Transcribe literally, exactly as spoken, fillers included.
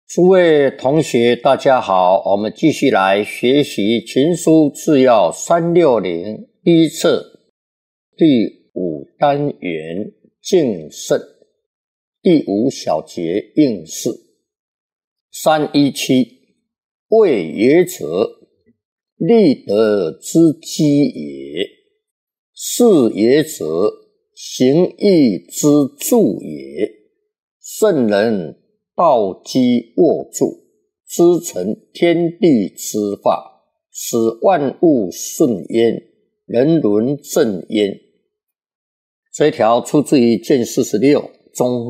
诸位同学大家好，我们继续来学习情书治要三六零第一册第五单元敬慎第五小节应试三一七谓也者，立德之基也；事也者，行义之助也。圣人道基握住，织成天地之法，使万物顺焉，人伦正焉。这一条出自于卷四十六中